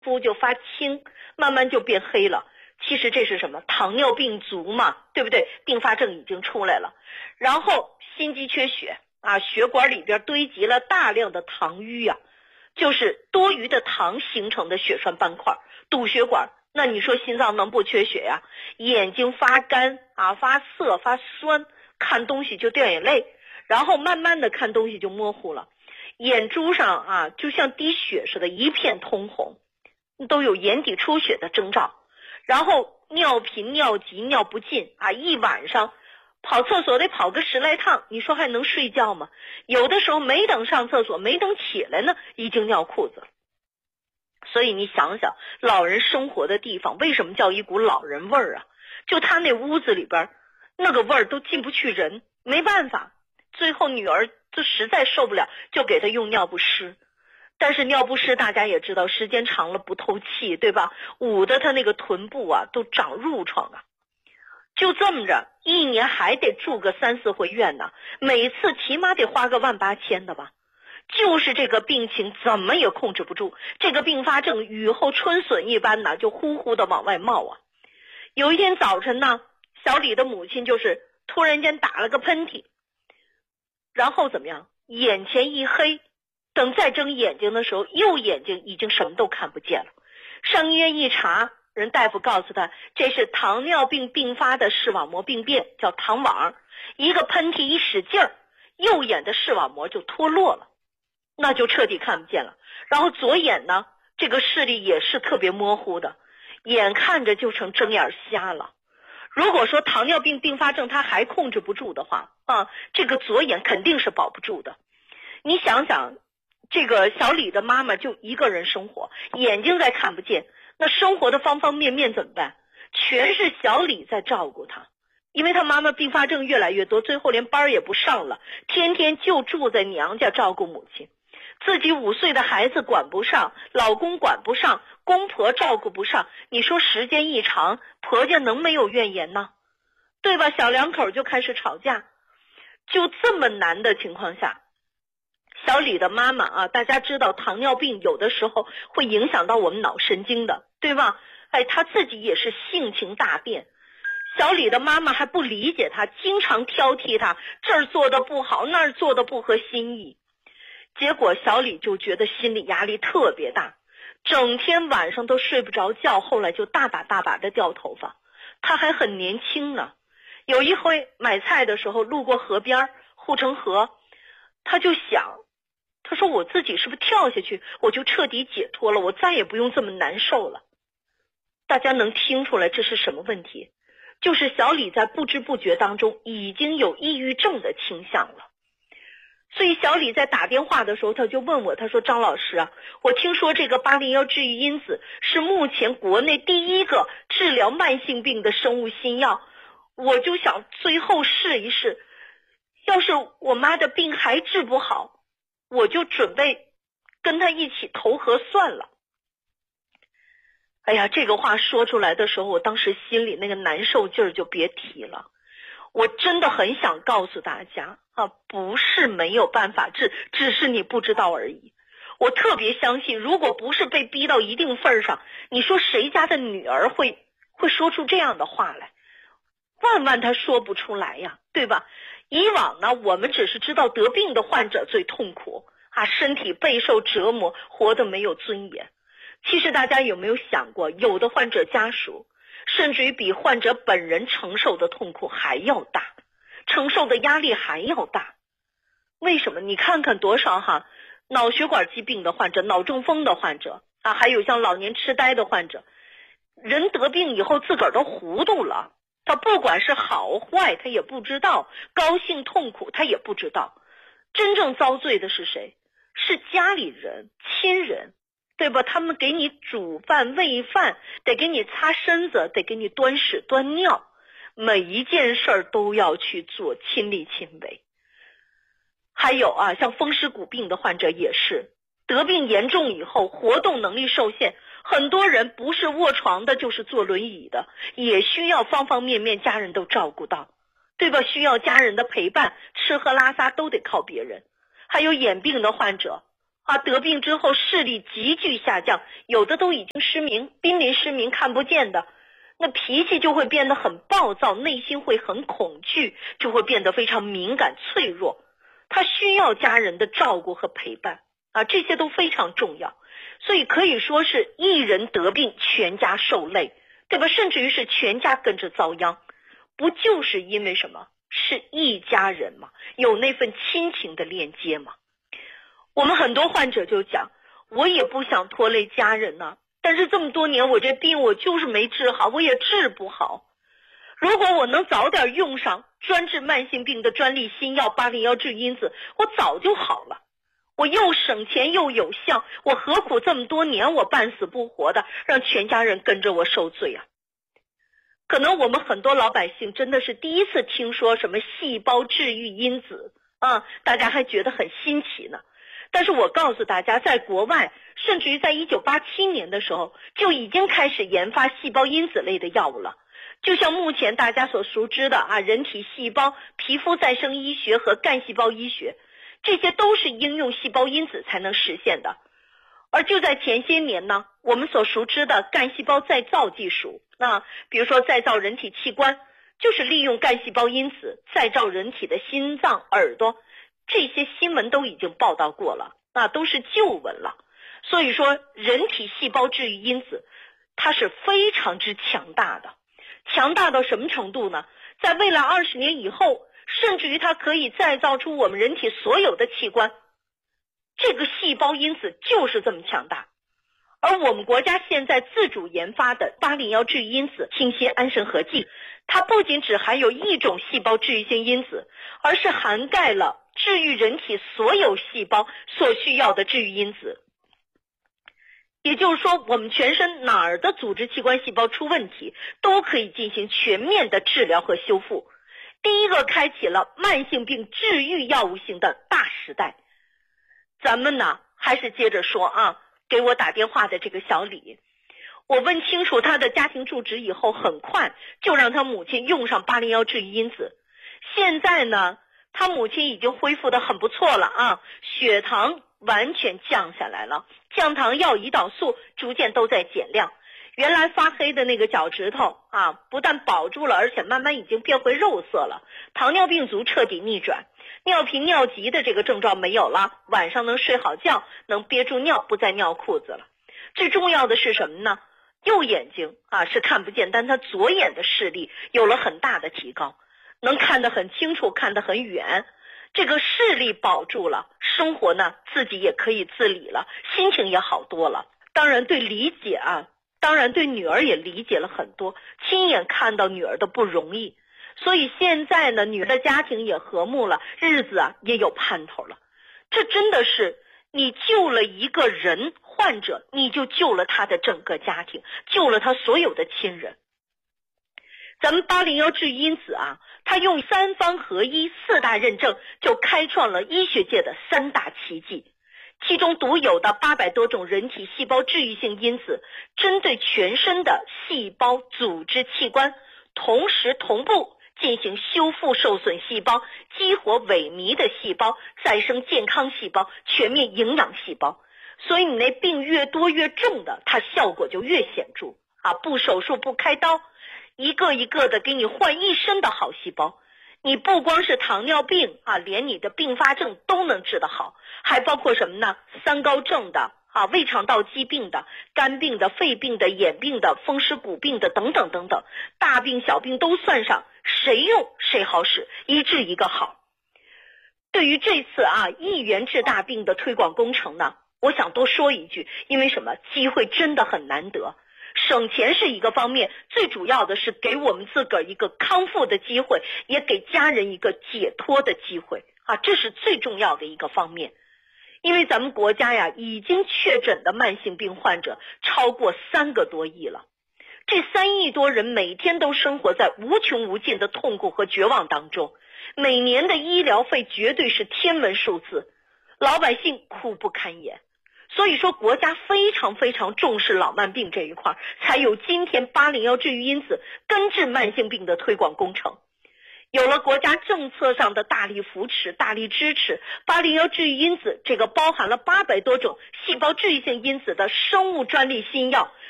肤就发青，慢慢就变黑了。其实这是什么？糖尿病足嘛，对不对？并发症已经出来了。然后心肌缺血啊，血管里边堆积了大量的糖淤啊，就是多余的糖形成的血栓斑块，堵血管。那你说心脏能不缺血呀？眼睛发干啊，发涩发酸，看东西就掉眼泪，然后慢慢的看东西就模糊了，眼珠上啊就像滴血似的，一片通红，都有眼底出血的征兆。然后尿频尿急尿不尽啊，一晚上跑厕所得跑个10来趟，你说还能睡觉吗？有的时候没等上厕所，没等起来呢，已经尿裤子了。所以你想想，老人生活的地方为什么叫一股老人味儿啊？就他那屋子里边那个味儿都进不去人，没办法，最后女儿就实在受不了，就给他用尿不湿。但是尿不湿大家也知道，时间长了不透气，对吧？捂得他那个臀部啊都长褥疮啊。就这么着，一年还得住个3、4回院呢，每次起码得花个1万8千的吧。就是这个病情怎么也控制不住，这个并发症雨后春笋一般呢，就呼呼的往外冒啊。有一天早晨呢，小李的母亲就是突然间打了个喷嚏，然后怎么样？眼前一黑，等再睁眼睛的时候，右眼睛已经什么都看不见了。上医院一查，人大夫告诉他，这是糖尿病并发的视网膜病变，叫糖网。一个喷嚏一使劲儿，右眼的视网膜就脱落了，那就彻底看不见了。然后左眼呢，这个视力也是特别模糊的，眼看着就成睁眼瞎了。如果说糖尿病并发症他还控制不住的话啊，这个左眼肯定是保不住的。你想想，这个小李的妈妈就一个人生活，眼睛再看不见，那生活的方方面面怎么办？全是小李在照顾他。因为他妈妈并发症越来越多，最后连班也不上了，天天就住在娘家照顾母亲。自己5岁的孩子管不上，老公管不上，公婆照顾不上，你说时间一长，婆家能没有怨言呢？对吧？小两口就开始吵架。就这么难的情况下，小李的妈妈啊，大家知道糖尿病有的时候会影响到我们脑神经的，对吧？她自己也是性情大变。小李的妈妈还不理解他，经常挑剔他，这儿做的不好，那儿做的不合心意。结果小李就觉得心理压力特别大，整天晚上都睡不着觉，后来就大把的掉头发。他还很年轻呢。有一回买菜的时候路过河边，护城河，他就想，他说我自己是不是跳下去我就彻底解脱了，我再也不用这么难受了。大家能听出来这是什么问题？就是小李在不知不觉当中已经有抑郁症的倾向了。所以小李在打电话的时候，他就问我，他说张老师啊，我听说这个801治愈因子是目前国内第一个治疗慢性病的生物新药，我就想最后试一试，要是我妈的病还治不好，我就准备跟他一起投河算了。哎呀，这个话说出来的时候，我当时心里那个难受劲儿就别提了。我真的很想告诉大家啊，不是没有办法治，只是你不知道而已。我特别相信，如果不是被逼到一定份上，你说谁家的女儿会说出这样的话来？万他说不出来呀，对吧？以往呢，我们只是知道得病的患者最痛苦啊，身体备受折磨，活得没有尊严。其实大家有没有想过，有的患者家属甚至于比患者本人承受的痛苦还要大，承受的压力还要大。为什么？你看看多少脑血管疾病的患者，脑中风的患者啊，还有像老年痴呆的患者，人得病以后自个儿都糊涂了，他不管是好坏他也不知道，高兴痛苦他也不知道。真正遭罪的是谁？是家里人、亲人，对吧？他们给你煮饭喂饭，得给你擦身子，得给你端屎端尿，每一件事儿都要去做，亲力亲为。还有啊，像风湿骨病的患者也是，得病严重以后活动能力受限，很多人不是卧床的就是坐轮椅的，也需要方方面面家人都照顾到，对吧？需要家人的陪伴，吃喝拉撒都得靠别人。还有眼病的患者， 得病之后视力急剧下降，有的都已经失明，濒临失明看不见的，那脾气就会变得很暴躁，内心会很恐惧，就会变得非常敏感脆弱，他需要家人的照顾和陪伴这些都非常重要。所以可以说是一人得病全家受累，对吧？甚至于是全家跟着遭殃，不就是因为什么？是一家人嘛，有那份亲情的链接嘛。我们很多患者就讲，我也不想拖累家人呢，但是这么多年我这病我就是没治好，我也治不好。如果我能早点用上专治慢性病的专利新药801治愈因子，我早就好了。我又省钱又有效，我何苦这么多年我半死不活的让全家人跟着我受罪啊？可能我们很多老百姓真的是第一次听说什么细胞治愈因子大家还觉得很新奇呢。但是我告诉大家，在国外甚至于在1987年的时候就已经开始研发细胞因子类的药物了。就像目前大家所熟知的人体细胞、皮肤再生医学和干细胞医学，这些都是应用细胞因子才能实现的。而就在前些年呢，我们所熟知的干细胞再造技术，比如说再造人体器官，就是利用干细胞因子再造人体的心脏、耳朵，这些新闻都已经报道过了，都是旧闻了。所以说人体细胞治愈因子它是非常之强大的，强大到什么程度呢？在未来20年以后，甚至于它可以再造出我们人体所有的器官，这个细胞因子就是这么强大。而我们国家现在自主研发的801治愈因子清新安神合剂，它不仅只含有一种细胞治愈性因子，而是涵盖了治愈人体所有细胞所需要的治愈因子。也就是说，我们全身哪儿的组织器官细胞出问题，都可以进行全面的治疗和修复。第一个开启了慢性病治愈药物型的大时代。咱们呢，还是接着说给我打电话的这个小李，我问清楚他的家庭住址以后，很快就让他母亲用上801治愈因子。现在呢，他母亲已经恢复得很不错了血糖完全降下来了，降糖药、胰岛素逐渐都在减量。原来发黑的那个脚趾头不但保住了，而且慢慢已经变回肉色了。糖尿病足彻底逆转，尿频尿急的这个症状没有了，晚上能睡好觉，能憋住尿，不再尿裤子了。最重要的是什么呢？右眼睛是看不见，但他左眼的视力有了很大的提高，能看得很清楚，看得很远。这个视力保住了，生活呢自己也可以自理了，心情也好多了。当然对理解当然对女儿也理解了很多，亲眼看到女儿的不容易，所以现在呢，女儿的家庭也和睦了，日子也有盼头了。这真的是你救了一个人患者，你就救了他的整个家庭，救了他所有的亲人。咱们801治愈因子它用3方合一4大认证，就开创了医学界的3大奇迹。其中独有的800多种人体细胞治愈性因子，针对全身的细胞、组织、器官，同时同步进行修复受损细胞、激活萎靡的细胞、再生健康细胞、全面营养细胞。所以你那病越多越重的，它效果就越显著不手术不开刀，一个一个的给你换一身的好细胞。你不光是糖尿病连你的并发症都能治得好，还包括什么呢？3高症的胃肠道疾病的、肝病的、肺病的、眼病的、风湿骨病的等等等等，大病小病都算上，谁用谁好使，一治一个好。对于这次一元治大病的推广工程呢，我想多说一句，因为什么？机会真的很难得。省钱是一个方面，最主要的是给我们自个儿一个康复的机会，也给家人一个解脱的机会这是最重要的一个方面。因为咱们国家已经确诊的慢性病患者超过3个多亿了，这3亿多人每天都生活在无穷无尽的痛苦和绝望当中，每年的医疗费绝对是天文数字，老百姓苦不堪言。所以说国家非常非常重视老慢病这一块，才有今天801治愈因子根治慢性病的推广工程。 有了国家政策上的大力扶持、大力支持，801治愈因子这个包含了800多种细胞治愈性因子的生物专利新药